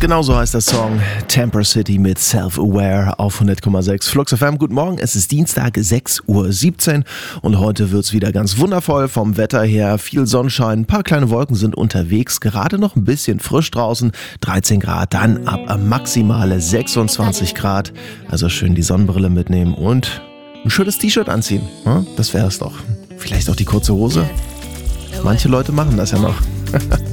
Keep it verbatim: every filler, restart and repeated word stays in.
Genauso heißt der Song Temper City mit Self-Aware auf hundert Komma sechs Flux F M. Guten Morgen, es ist Dienstag, sechs Uhr siebzehn und heute wird's wieder ganz wundervoll vom Wetter her. Viel Sonnenschein, ein paar kleine Wolken sind unterwegs, gerade noch ein bisschen frisch draußen, dreizehn Grad, dann ab maximale sechsundzwanzig Grad. Also schön die Sonnenbrille mitnehmen und ein schönes T-Shirt anziehen. Das wär's doch. Vielleicht auch die kurze Hose. Manche Leute machen das ja noch.